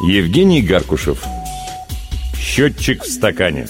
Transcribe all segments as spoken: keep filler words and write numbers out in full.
Евгений Гаркушев. Счетчик в стакане.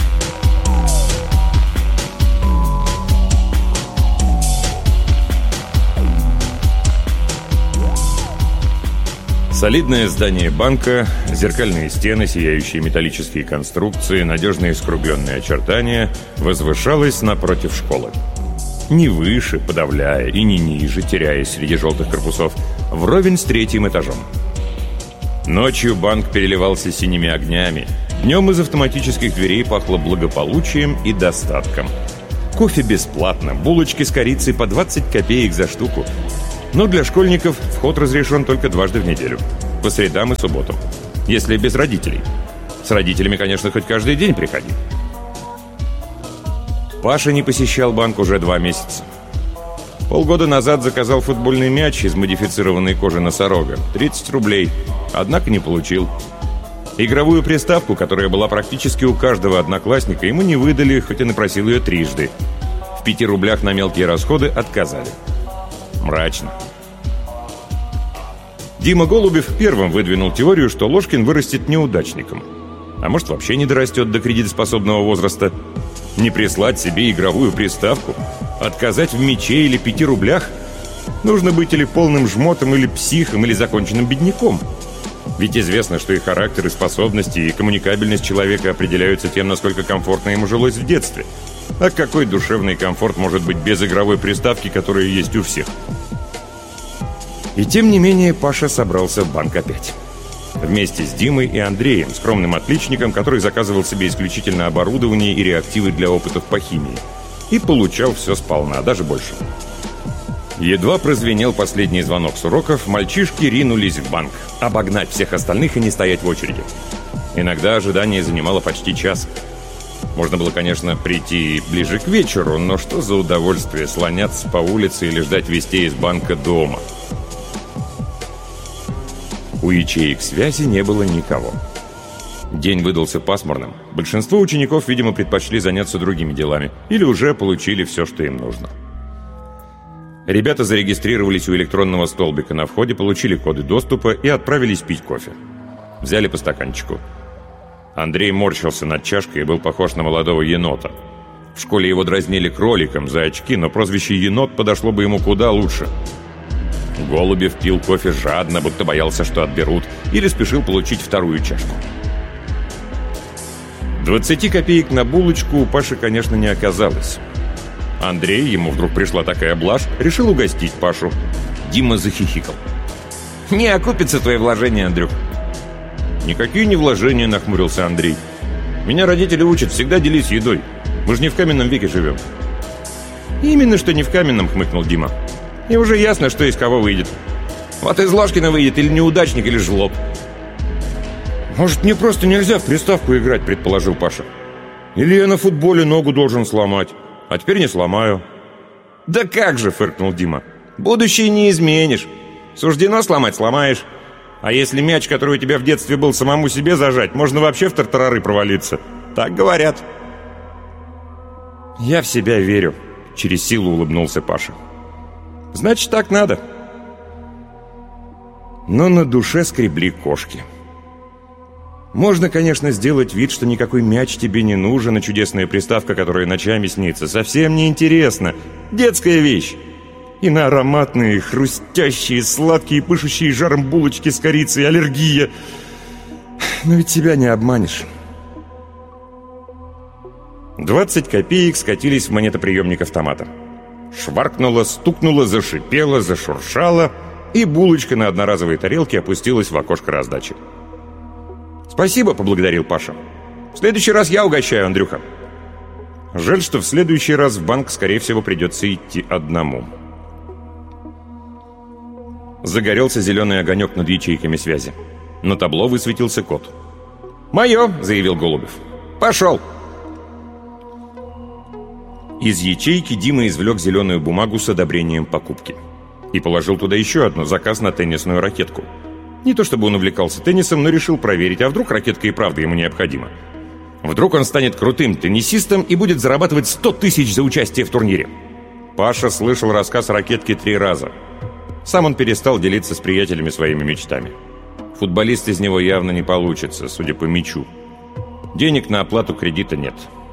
Солидное здание банка, зеркальные стены, сияющие металлические конструкции, надежные скругленные очертания возвышалось напротив школы. Не выше, подавляя, и не ниже, теряясь среди желтых корпусов, вровень с третьим этажом. Ночью банк переливался синими огнями. Днем из автоматических дверей пахло благополучием и достатком. Кофе бесплатно, булочки с корицей по двадцать копеек за штуку. Но для школьников вход разрешен только дважды в неделю. По средам и субботам. Если без родителей. С родителями, конечно, хоть каждый день приходи. Паша не посещал банк уже два месяца. Полгода назад заказал футбольный мяч из модифицированной кожи носорога. тридцать рублей. Однако не получил. Игровую приставку, которая была практически у каждого одноклассника, ему не выдали, хоть и напросил ее трижды. В пяти рублях на мелкие расходы отказали. Мрачно. Дима Голубев первым выдвинул теорию, что Ложкин вырастет неудачником. А может, вообще не дорастет до кредитоспособного возраста. Не прислать себе игровую приставку? Отказать в мяче или пяти рублях? Нужно быть или полным жмотом, или психом, или законченным бедняком. Ведь известно, что и характер, и способности, и коммуникабельность человека определяются тем, насколько комфортно ему жилось в детстве. А какой душевный комфорт может быть без игровой приставки, которая есть у всех? И тем не менее Паша собрался в банк опять. Вместе с Димой и Андреем, скромным отличником, который заказывал себе исключительно оборудование и реактивы для опытов по химии. И получал все сполна, даже больше. Едва прозвенел последний звонок с уроков, мальчишки ринулись в банк. Обогнать всех остальных и не стоять в очереди. Иногда ожидание занимало почти час. Можно было, конечно, прийти ближе к вечеру, но что за удовольствие слоняться по улице или ждать вестей из банка дома? У ячеек связи не было никого. День выдался пасмурным. Большинство учеников, видимо, предпочли заняться другими делами или уже получили все, что им нужно. Ребята зарегистрировались у электронного столбика на входе, получили коды доступа и отправились пить кофе. Взяли по стаканчику. Андрей морщился над чашкой и был похож на молодого енота. В школе его дразнили кроликом за очки, но прозвище «енот» подошло бы ему куда лучше. Голубев пил кофе жадно, будто боялся, что отберут, или спешил получить вторую чашку. двадцати копеек на булочку у Паши, конечно, не оказалось. Андрей, ему вдруг пришла такая блажь, решил угостить Пашу. Дима захихикал. «Не окупятся твои вложения, Андрюх». «Никакие не вложения», — нахмурился Андрей. «Меня родители учат всегда делись едой. Мы же не в каменном веке живем». «Именно что не в каменном», — хмыкнул Дима. «И уже ясно, что из кого выйдет. Вот из Ложкина выйдет или неудачник, или жлоб». «Может, мне просто нельзя в приставку играть», — предположил Паша. «Или я на футболе ногу должен сломать. А теперь не сломаю». «Да как же», — фыркнул Дима. «Будущее не изменишь. Суждено сломать — сломаешь. А если мяч, который у тебя в детстве был, самому себе зажать, можно вообще в тартарары провалиться. Так говорят». «Я в себя верю», — через силу улыбнулся Паша. «Значит, так надо». Но на душе скребли кошки. Можно, конечно, сделать вид, что никакой мяч тебе не нужен, а чудесная приставка, которая ночами снится, совсем не интересна. Детская вещь. И на ароматные, хрустящие, сладкие, пышущие жаром булочки с корицей аллергия. Но ведь себя не обманешь. двадцать копеек скатились в монетоприемник автомата. Шваркнуло, стукнуло, зашипело, зашуршало, и булочка на одноразовой тарелке опустилась в окошко раздачи. «Спасибо», — поблагодарил Паша. «В следующий раз я угощаю, Андрюха». Жаль, что в следующий раз в банк, скорее всего, придется идти одному. Загорелся зеленый огонек над ячейками связи. На табло высветился код. «Мое», — заявил Голубев. «Пошел». Из ячейки Дима извлек зеленую бумагу с одобрением покупки. И положил туда еще одну, заказ на теннисную ракетку. Не то чтобы он увлекался теннисом, но решил проверить, а вдруг ракетка и правда ему необходима. Вдруг он станет крутым теннисистом и будет зарабатывать сто тысяч за участие в турнире. Паша слышал рассказ о ракетке три раза. Сам он перестал делиться с приятелями своими мечтами. Футболист из него явно не получится, судя по мячу. Денег на оплату кредита нет.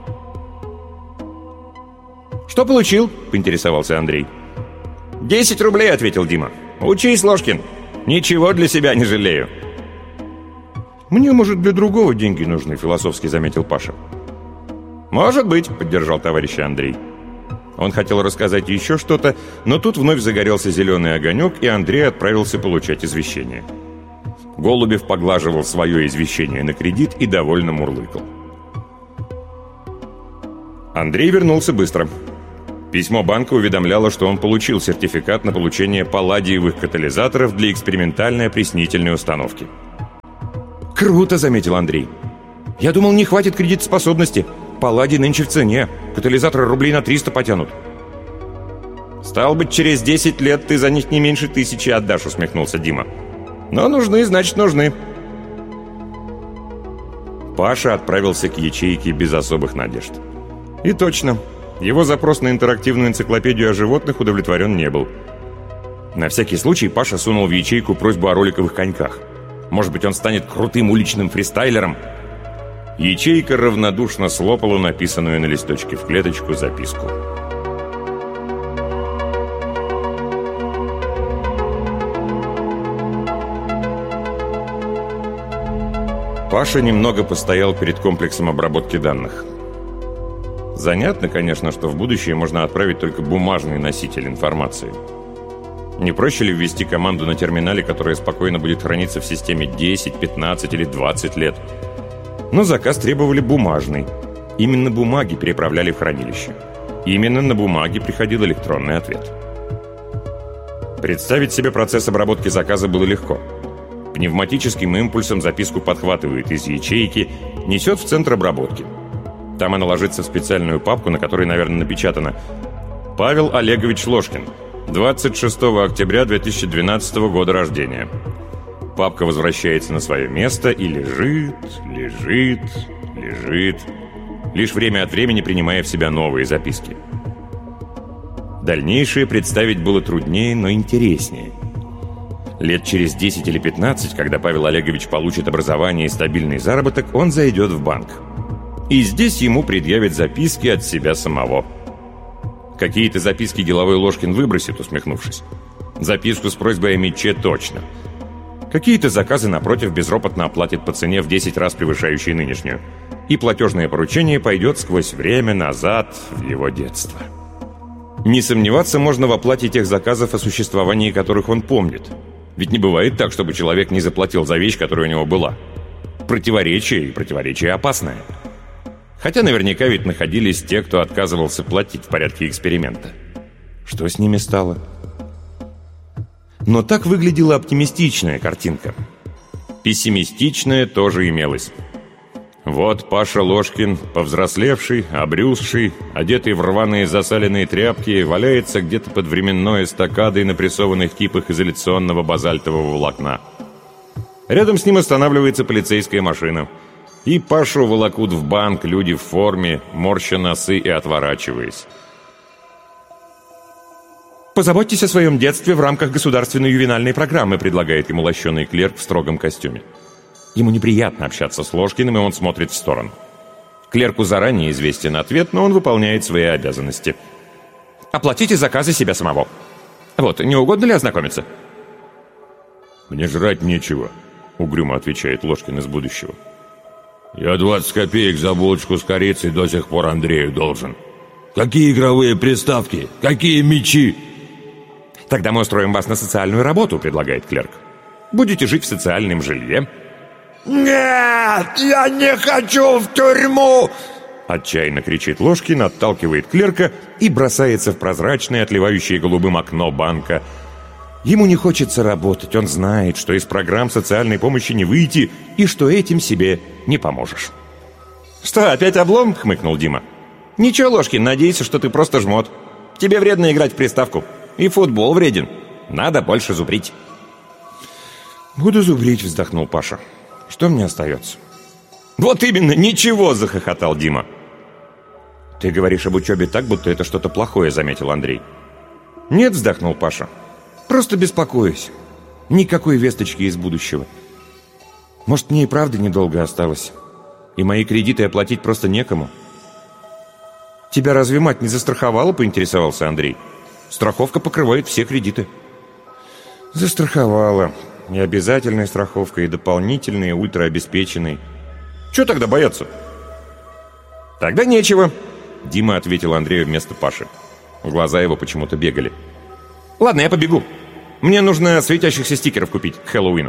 «Что получил?» — поинтересовался Андрей. «Десять рублей», — ответил Дима. «Учись, Ложкин. Ничего для себя не жалею». «Мне, может, для другого деньги нужны», — философски заметил Паша. «Может быть», — поддержал товарища Андрей. Он хотел рассказать еще что-то, но тут вновь загорелся зеленый огонек, и Андрей отправился получать извещение. Голубев поглаживал свое извещение на кредит и довольно мурлыкал. Андрей вернулся быстро. Письмо банка уведомляло, что он получил сертификат на получение палладиевых катализаторов для экспериментальной опреснительной установки. «Круто», — заметил Андрей. «Я думал, не хватит кредитоспособности. Палладий нынче в цене. Катализаторы рублей на триста потянут». «Стал быть, через десять лет ты за них не меньше тысячи отдашь», — усмехнулся Дима. «Но нужны, значит, нужны». Паша отправился к ячейке без особых надежд. И точно, его запрос на интерактивную энциклопедию о животных удовлетворен не был. На всякий случай Паша сунул в ячейку просьбу о роликовых коньках. Может быть, он станет крутым уличным фристайлером? Ячейка равнодушно слопала написанную на листочке в клеточку записку. Паша немного постоял перед комплексом обработки данных. Занятно, конечно, что в будущее можно отправить только бумажный носитель информации. Не проще ли ввести команду на терминале, которая спокойно будет храниться в системе десять, пятнадцать или двадцать лет? Но заказ требовали бумажный. Именно бумаги переправляли в хранилище. Именно на бумаге приходил электронный ответ. Представить себе процесс обработки заказа было легко. Пневматическим импульсом записку подхватывает из ячейки, несет в центр обработки. Там она ложится в специальную папку, на которой, наверное, напечатано: «Павел Олегович Ложкин, двадцать шестого октября две тысячи двенадцатого года рождения». Папка возвращается на свое место и лежит, лежит, лежит, лишь время от времени принимая в себя новые записки. Дальнейшее представить было труднее, но интереснее. Лет через десять или пятнадцать, когда Павел Олегович получит образование и стабильный заработок, он зайдет в банк. И здесь ему предъявят записки от себя самого. Какие-то записки деловой Ложкин выбросит, усмехнувшись. Записку с просьбой о мяче точно. Какие-то заказы, напротив, безропотно оплатит по цене в десять раз превышающей нынешнюю. И платежное поручение пойдет сквозь время назад в его детство. Не сомневаться можно в оплате тех заказов, о существовании которых он помнит. Ведь не бывает так, чтобы человек не заплатил за вещь, которая у него была. Противоречие, и противоречие опасное. Хотя наверняка ведь находились те, кто отказывался платить в порядке эксперимента. Что с ними стало? Но так выглядела оптимистичная картинка. Пессимистичная тоже имелась. Вот Паша Ложкин, повзрослевший, обрюзший, одетый в рваные засаленные тряпки, валяется где-то под временной эстакадой на прессованных кипах изоляционного базальтового волокна. Рядом с ним останавливается полицейская машина. И Пашу волокут в банк люди в форме, морща носы и отворачиваясь. «Позаботьтесь о своем детстве в рамках государственной ювенальной программы», предлагает ему лощеный клерк в строгом костюме. Ему неприятно общаться с Ложкиным, и он смотрит в сторону. Клерку заранее известен ответ, но он выполняет свои обязанности. «Оплатите заказы себя самого. Вот, не угодно ли ознакомиться?» «Мне жрать нечего», — угрюмо отвечает Ложкин из будущего. «Я двадцать копеек за булочку с корицей до сих пор Андрею должен. Какие игровые приставки? Какие мячи?» «Тогда мы устроим вас на социальную работу», — предлагает клерк. «Будете жить в социальном жилье». «Нет, я не хочу в тюрьму!» Отчаянно кричит Ложкин, отталкивает клерка и бросается в прозрачное, отливающее голубым окно банка. Ему не хочется работать, он знает, что из программ социальной помощи не выйти и что этим себе не поможешь. «Что, опять облом?» — хмыкнул Дима. «Ничего, Ложкин, надейся, что ты просто жмот. Тебе вредно играть в приставку. И футбол вреден. Надо больше зубрить». «Буду зубрить», — вздохнул Паша. «Что мне остается?» «Вот именно, ничего!» — захохотал Дима. «Ты говоришь об учебе так, будто это что-то плохое», — заметил Андрей. «Нет», — вздохнул Паша. «Просто беспокоюсь. Никакой весточки из будущего. Может, мне и правда недолго осталось, и мои кредиты оплатить просто некому. Тебя разве мать не застраховала, поинтересовался Андрей. Страховка покрывает все кредиты. Застраховала. И обязательная страховка, и дополнительные, и ультраобеспеченные. Чего тогда бояться? Тогда нечего, Дима ответил Андрею вместо Паши. Глаза его почему-то бегали. Ладно, я побегу. Мне нужно светящихся стикеров купить к Хэллоуину.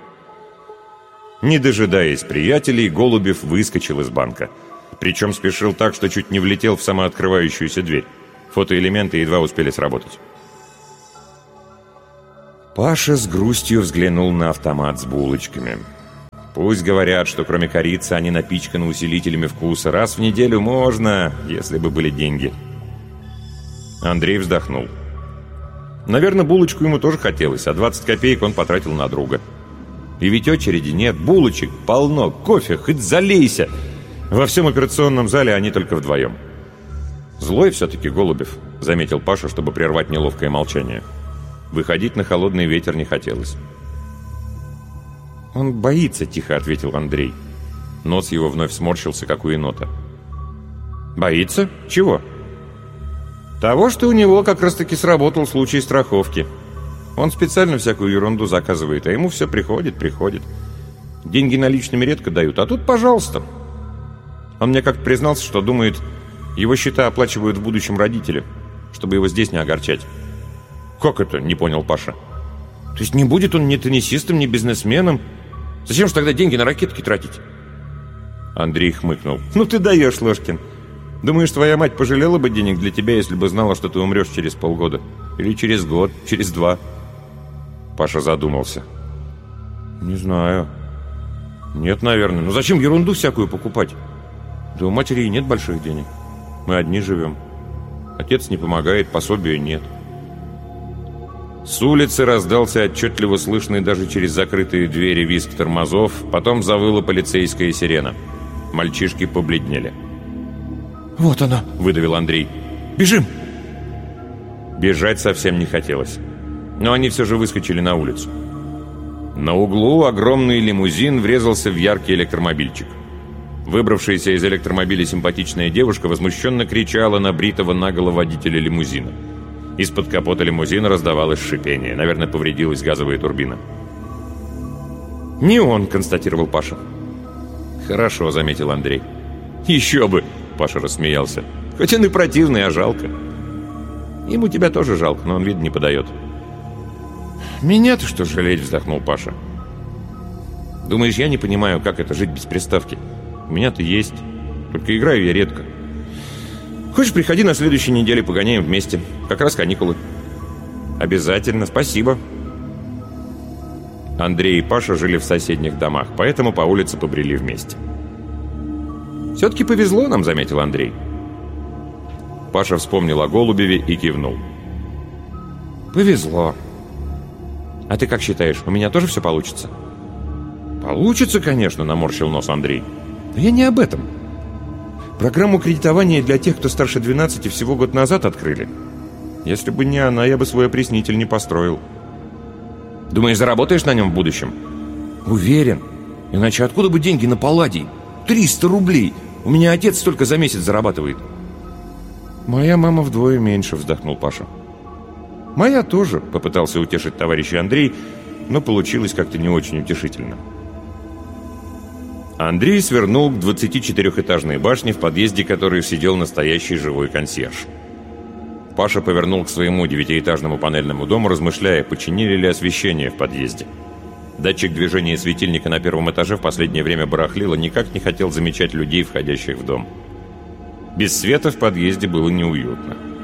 Не дожидаясь приятелей, Голубев выскочил из банка. Причем спешил так, что чуть не влетел в самооткрывающуюся дверь. Фотоэлементы едва успели сработать. Паша с грустью взглянул на автомат с булочками. Пусть говорят, что кроме корицы они напичканы усилителями вкуса. Раз в неделю можно, если бы были деньги. Андрей вздохнул. Наверное, булочку ему тоже хотелось, а двадцать копеек он потратил на друга. И ведь очереди нет, булочек полно, кофе, хоть залейся. Во всем операционном зале они только вдвоем. «Злой все-таки Голубев», — заметил Паша, чтобы прервать неловкое молчание. Выходить на холодный ветер не хотелось. «Он боится», — тихо ответил Андрей. Нос его вновь сморщился, как у енота. «Боится? Чего?» «Того, что у него как раз-таки сработал случай страховки. Он специально всякую ерунду заказывает, а ему все приходит, приходит. Деньги наличными редко дают, а тут, пожалуйста». Он мне как-то признался, что думает, его счета оплачивают в будущем родители, чтобы его здесь не огорчать. «Как это?» — не понял Паша. «То есть не будет он ни теннисистом, ни бизнесменом? Зачем же тогда деньги на ракетки тратить?» Андрей хмыкнул. «Ну ты даешь, Ложкин. Думаешь, твоя мать пожалела бы денег для тебя, если бы знала, что ты умрешь через полгода? Или через год, через два?» Паша задумался. «Не знаю. Нет, наверное. Но зачем ерунду всякую покупать? Да у матери и нет больших денег. Мы одни живем. Отец не помогает, пособия нет». С улицы раздался отчетливо слышный даже через закрытые двери визг тормозов, потом завыла полицейская сирена. Мальчишки побледнели. «Вот она!» — выдавил Андрей. «Бежим!» Бежать совсем не хотелось. Но они все же выскочили на улицу. На углу огромный лимузин врезался в яркий электромобильчик. Выбравшаяся из электромобиля симпатичная девушка возмущенно кричала на бритого наголо водителя лимузина. Из-под капота лимузина раздавалось шипение. Наверное, повредилась газовая турбина. «Не он», — констатировал Паша. «Хорошо», — заметил Андрей. «Еще бы», — Паша рассмеялся. «Хоть он и противный, а жалко». «Ему тебя тоже жалко, но он, видно, не подает». «Меня-то что жалеть?» — вздохнул Паша. «Думаешь, я не понимаю, как это жить без приставки? У меня-то есть, только играю я редко. Хочешь, приходи на следующей неделе, погоняем вместе. Как раз каникулы». «Обязательно, спасибо». Андрей и Паша жили в соседних домах, поэтому по улице побрели вместе. «Все-таки повезло нам», — заметил Андрей. Паша вспомнил о Голубеве и кивнул. «Повезло. А ты как считаешь, у меня тоже все получится?» «Получится, конечно», — наморщил нос Андрей. «Но я не об этом. Программу кредитования для тех, кто старше двенадцати, всего год назад открыли. Если бы не она, я бы свой опреснитель не построил». «Думаешь, заработаешь на нем в будущем?» «Уверен. Иначе откуда бы деньги на палладий? триста рублей! У меня отец столько за месяц зарабатывает». «Моя мама вдвое меньше», — вздохнул Паша. «Моя тоже», — попытался утешить товарища Андрей, но получилось как-то не очень утешительно. Андрей свернул к двадцатичетырехэтажной башне, в подъезде которой сидел настоящий живой консьерж. Паша повернул к своему девятиэтажному панельному дому, размышляя, починили ли освещение в подъезде. Датчик движения светильника на первом этаже в последнее время барахлило, никак не хотел замечать людей, входящих в дом. Без света в подъезде было неуютно.